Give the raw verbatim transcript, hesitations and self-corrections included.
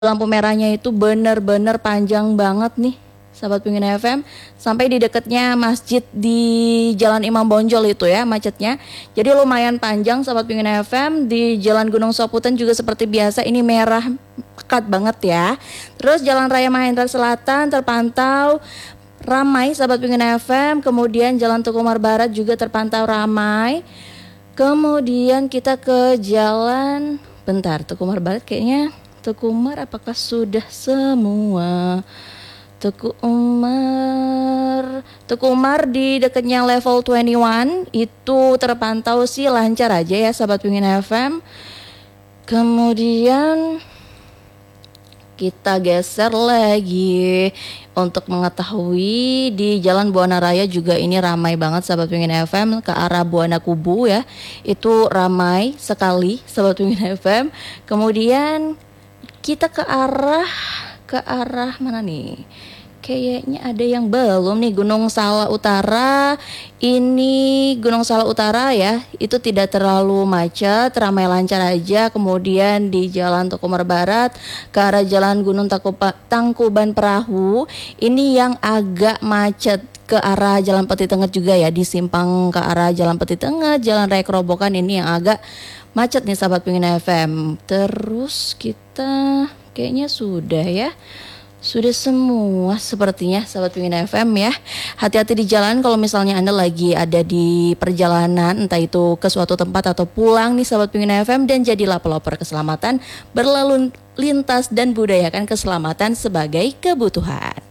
lampu merahnya itu bener-bener panjang banget nih sahabat Pingin F M, sampai di dekatnya masjid di Jalan Imam Bonjol itu ya macetnya. Jadi lumayan panjang sahabat Pingin F M. Di Jalan Gunung Soputan juga seperti biasa ini merah pekat banget ya. Terus Jalan Raya Mahendra Selatan terpantau ramai sahabat Pingin F M. Kemudian Jalan Tukumar Barat juga terpantau ramai. Kemudian kita ke jalan, bentar, Tukumar Barat kayaknya Tukumar apakah sudah semua? Tuku Umar, Tuku Umar di dekatnya level dua puluh satu itu terpantau sih lancar aja ya sahabat Pingin F M. Kemudian kita geser lagi untuk mengetahui di Jalan Buana Raya juga ini ramai banget sahabat Pingin F M ke arah Buana Kubu ya. Itu ramai sekali sahabat Pingin F M. Kemudian kita ke arah ke arah mana nih? Kayaknya ada yang belum nih. Gunung Salak Utara. Ini Gunung Salak Utara ya, itu tidak terlalu macet, ramai lancar aja. Kemudian di Jalan Tukumar Barat ke arah Jalan Gunung Takupa, Tangkuban Perahu, ini yang agak macet ke arah Jalan Peti Tengah juga ya. Di simpang ke arah Jalan Peti Tengah, Jalan Raya Kerobokan ini yang agak macet nih sahabat Pingin F M. Terus kita kayaknya sudah ya. Sudah semua sepertinya sahabat Pingin F M ya. Hati-hati di jalan kalau misalnya Anda lagi ada di perjalanan, entah itu ke suatu tempat atau pulang nih sahabat Pingin F M. Dan jadilah pelopor keselamatan, berlalu lintas dan budayakan keselamatan sebagai kebutuhan.